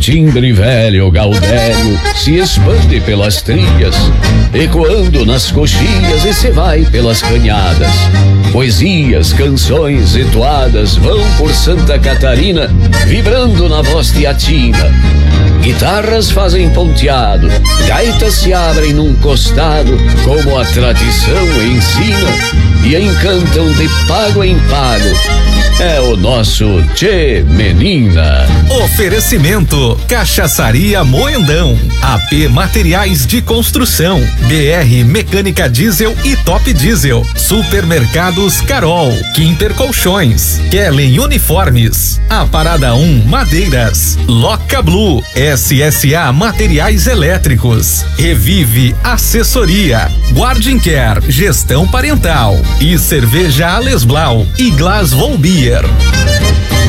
timbre velho gaudério se expande pelas trilhas, ecoando nas coxias e se vai pelas canhadas. Poesias, canções e toadas vão por Santa Catarina, vibrando na voz teatina. Guitarras fazem ponteado, gaitas se abrem num costado, como a tradição ensina, e encantam de pago em pago. É o nosso Tchê Menina. Oferecimento: Cachaçaria Moendão, AP Materiais de Construção, BR Mecânica Diesel e Top Diesel, Supermercados Carol, Quimper Colchões, Kellen Uniformes, A Parada 1 Madeiras, Loca Blue, SSA Materiais Elétricos, Revive Assessoria, Guardincare Gestão Parental e Cerveja Alesblau e Glass Volbier.